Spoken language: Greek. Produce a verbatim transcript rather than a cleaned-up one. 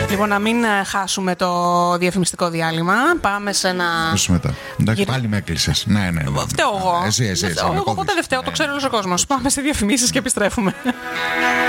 Λοιπόν, να μην χάσουμε το διαφημιστικό διάλειμμα. Πάμε σε ένα. Μετά. Εντάξει, Γυρ... πάλι με έκλεισες. Ναι, ναι, ναι. Φταίω εγώ. Εσύ, εσύ, εσύ. Εγώ ποτέ δεν φταίω, το ξέρει όλος ο κόσμος. Πάμε σε διαφημίσεις και επιστρέφουμε.